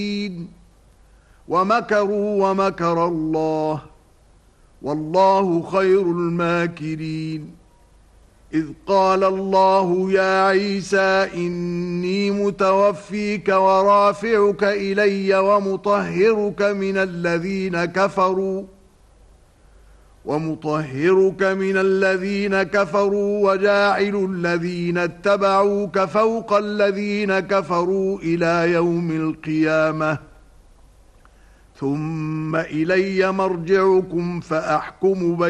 ومكروا ومكر الله والله خير الماكرين. إذ قال الله يا عيسى إني متوفيك ورافعك إلي ومطهرك من الذين كفروا وجاعل الذين اتبعوك فوق الذين كفروا إلى يوم القيامة ثم إلي مرجعكم فأحكم